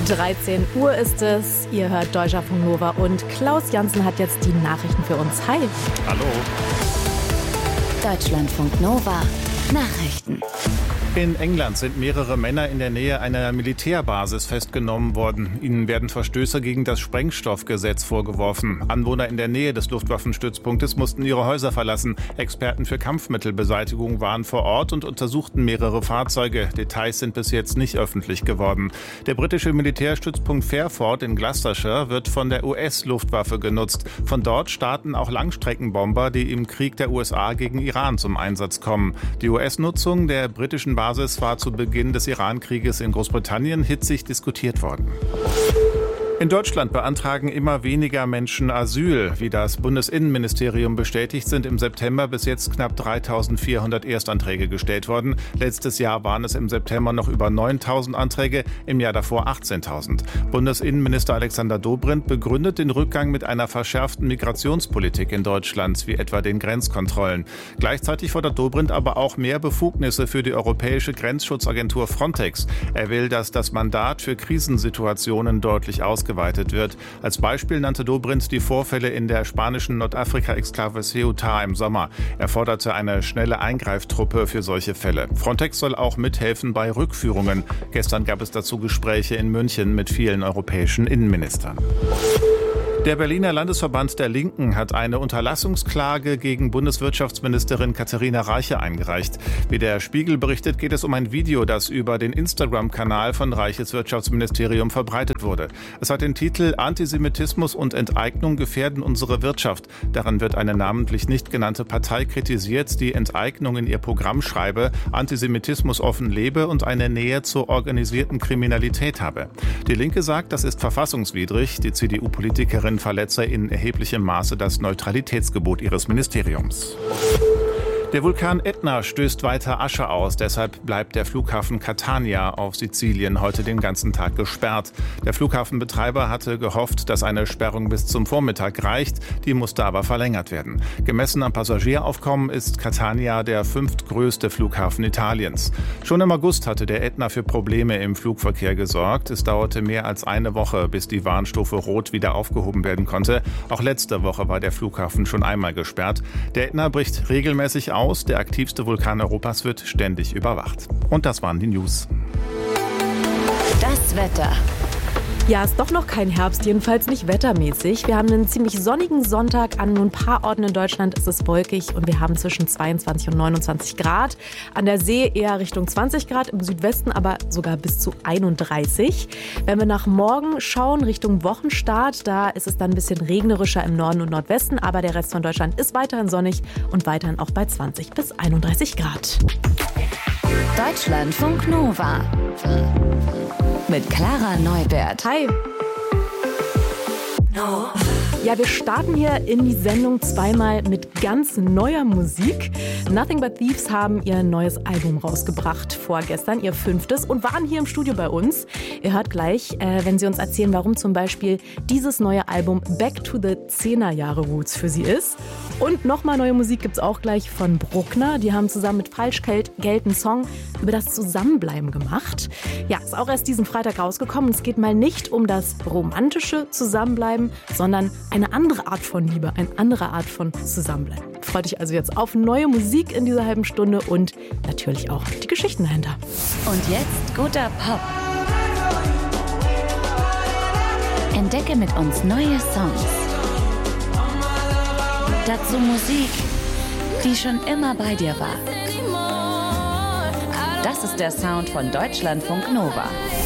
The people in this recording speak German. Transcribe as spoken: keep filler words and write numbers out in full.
dreizehn Uhr ist es. Ihr hört Deutschlandfunk Nova und Klaus Jansen hat jetzt die Nachrichten für uns. Hi. Hallo. Deutschlandfunk Nova. Nachrichten. In England sind mehrere Männer in der Nähe einer Militärbasis festgenommen worden. Ihnen werden Verstöße gegen das Sprengstoffgesetz vorgeworfen. Anwohner in der Nähe des Luftwaffenstützpunktes mussten ihre Häuser verlassen. Experten für Kampfmittelbeseitigung waren vor Ort und untersuchten mehrere Fahrzeuge. Details sind bis jetzt nicht öffentlich geworden. Der britische Militärstützpunkt Fairford in Gloucestershire wird von der U S-Luftwaffe genutzt. Von dort starten auch Langstreckenbomber, die im Krieg der U S A gegen Iran zum Einsatz kommen. Die U S-Nutzung der britischen Basis war zu Beginn des Iran-Krieges in Großbritannien hitzig diskutiert worden. In Deutschland beantragen immer weniger Menschen Asyl. Wie das Bundesinnenministerium bestätigt, sind im September bis jetzt knapp dreitausendvierhundert Erstanträge gestellt worden. Letztes Jahr waren es im September noch über neuntausend Anträge, im Jahr davor achtzehntausend. Bundesinnenminister Alexander Dobrindt begründet den Rückgang mit einer verschärften Migrationspolitik in Deutschland, wie etwa den Grenzkontrollen. Gleichzeitig fordert Dobrindt aber auch mehr Befugnisse für die europäische Grenzschutzagentur Frontex. Er will, dass das Mandat für Krisensituationen deutlich ausgeweitet wird. Als Beispiel nannte Dobrindt die Vorfälle in der spanischen Nordafrika-Exklave Ceuta im Sommer. Er forderte eine schnelle Eingreiftruppe für solche Fälle. Frontex soll auch mithelfen bei Rückführungen. Gestern gab es dazu Gespräche in München mit vielen europäischen Innenministern. Der Berliner Landesverband der Linken hat eine Unterlassungsklage gegen Bundeswirtschaftsministerin Katharina Reiche eingereicht. Wie der Spiegel berichtet, geht es um ein Video, das über den Instagram-Kanal von Reiches Wirtschaftsministerium verbreitet wurde. Es hat den Titel „Antisemitismus und Enteignung gefährden unsere Wirtschaft". Daran wird eine namentlich nicht genannte Partei kritisiert, die Enteignung in ihr Programm schreibe, Antisemitismus offen lebe und eine Nähe zur organisierten Kriminalität habe. Die Linke sagt, das ist verfassungswidrig. Die C D U-Politikerin verletze in erheblichem Maße das Neutralitätsgebot ihres Ministeriums. Der Vulkan Ätna stößt weiter Asche aus. Deshalb bleibt der Flughafen Catania auf Sizilien heute den ganzen Tag gesperrt. Der Flughafenbetreiber hatte gehofft, dass eine Sperrung bis zum Vormittag reicht. Die musste aber verlängert werden. Gemessen am Passagieraufkommen ist Catania der fünftgrößte Flughafen Italiens. Schon im August hatte der Ätna für Probleme im Flugverkehr gesorgt. Es dauerte mehr als eine Woche, bis die Warnstufe Rot wieder aufgehoben werden konnte. Auch letzte Woche war der Flughafen schon einmal gesperrt. Der Ätna bricht regelmäßig auf. Der aktivste Vulkan Europas wird ständig überwacht. Und das waren die News. Das Wetter. Ja, ist doch noch kein Herbst, jedenfalls nicht wettermäßig. Wir haben einen ziemlich sonnigen Sonntag. An nur ein paar Orten in Deutschland ist es wolkig und wir haben zwischen zweiundzwanzig und neunundzwanzig Grad. An der See eher Richtung zwanzig Grad, im Südwesten aber sogar bis zu einunddreißig. Wenn wir nach morgen schauen, Richtung Wochenstart, da ist es dann ein bisschen regnerischer im Norden und Nordwesten, aber der Rest von Deutschland ist weiterhin sonnig und weiterhin auch bei zwanzig bis einunddreißig Grad. Deutschlandfunk Nova. Mit Clara Neubert. Hi. No. Ja, wir starten hier in die Sendung zweimal mit ganz neuer Musik. Nothing But Thieves haben ihr neues Album rausgebracht vorgestern, ihr fünftes, und waren hier im Studio bei uns. Ihr hört gleich, äh, wenn sie uns erzählen, warum zum Beispiel dieses neue Album Back to the Zehnerjahre-Roots für sie ist. Und nochmal neue Musik gibt's auch gleich von Bruckner. Die haben zusammen mit Falschgeld einen Song über das Zusammenbleiben gemacht. Ja, ist auch erst diesen Freitag rausgekommen. Und es geht mal nicht um das romantische Zusammenbleiben, sondern eine andere Art von Liebe, eine andere Art von Zusammenbleiben. Freut dich also jetzt auf neue Musik in dieser halben Stunde und natürlich auch die Geschichten dahinter. Und jetzt guter Pop. Entdecke mit uns neue Songs. Dazu Musik, die schon immer bei dir war. Das ist der Sound von Deutschlandfunk Nova.